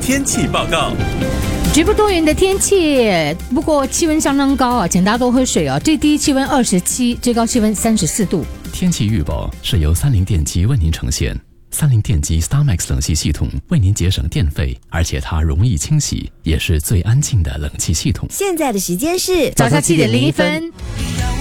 天气报告。 绝不多云的天气，不过气温相当高啊，请大家多喝水啊。最低气温27，最高气温34度。 天气预报是由三菱电机为您呈现。三菱电机 StarMax 冷气系统为您节省电费，而且它容易清洗，也是最安静的冷气系统。 现在的时间是早上7:01。